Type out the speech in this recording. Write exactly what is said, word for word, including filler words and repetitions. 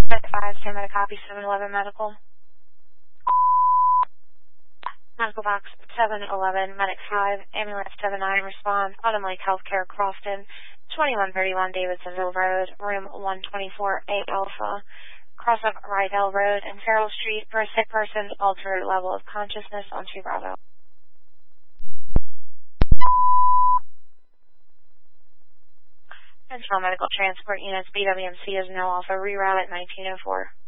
five, stand by to copy, seven eleven medical. Medical box seven eleven, medic five, ambulance seven nine, respond, Autumn Lake Healthcare, Crofton, twenty-one thirty-one Davidsonville Road, room one twenty-four A Alpha, cross up Rydell Road and Farrell Street for a sick person, altered level of consciousness on two Bravo. Internal medical transport units, B W M C is no alpha, reroute at nineteen oh four.